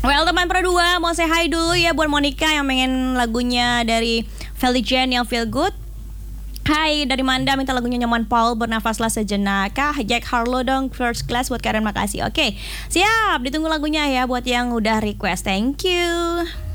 Well, teman Pro 2 mau say hi dulu ya buat Monica yang pengen lagunya dari Felly Jen yang Feel Good. Hai, dari Manda minta lagunya Nyoman Paul, Bernafaslah Sejenak. Jack Harlow dong, First Class buat Karen, makasih. Oke, siap, ditunggu lagunya ya buat yang udah request. Thank you.